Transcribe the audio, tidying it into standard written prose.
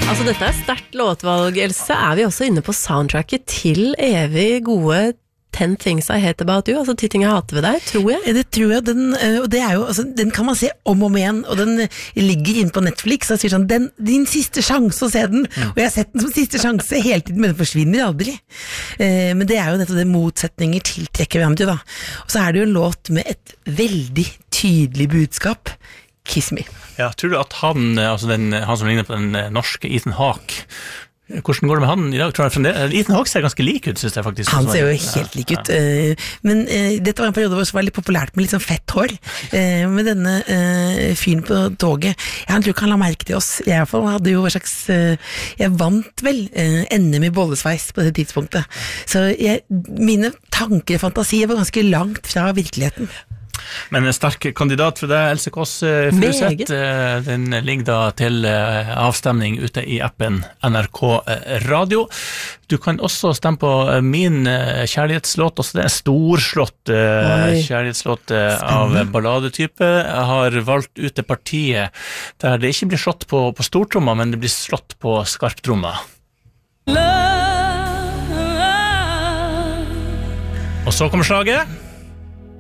Altså dette sterkt låtvalg, Else. Vi også inne på soundtracket til evig gode 10 Things I Hate About You, altså 10 ting jeg hater ved deg, tror jeg. Det tror jeg, og det jo, altså, den kan man se om og om igjen, og den ligger inne på Netflix, og sier sånn, din siste sjanse å se den, og jeg har sett den som siste sjanse hele tiden, men den forsvinner aldri. Men det jo nettopp det motsetninger tiltrekker hverandre, da. Og så det jo en låt med et veldig tydelig budskap, Kiss Me. Ja, tror du at han som ligner på den norske Ethan Hawke, hvordan går det med han i dag? Tror jeg Ethan Hawke ser ganske lik ut, synes jeg faktisk. Han ser jo helt lik ut, men dette var en periode hvor det var litt populært med litt sånn fett hår, med denne fyren på toget. Jeg tror ikke han la merke til oss. Jeg i hvert fall hadde jo jeg vant vel NM i bollesveis på det tidspunktet. Så mine tanker og fantasier var ganske langt fra virkeligheten. Men en sterk kandidat for deg, Else Kåss Furuseth. Den ligger da til avstemning ute i appen NRK Radio. Du kan også stemme på min kjærlighetslåt, også det en storslått kjærlighetslåt av balladetype. Jeg har valgt ut det partiet der det ikke blir slått på stortromma, men det blir slått på skarptromma. Og så kommer slaget.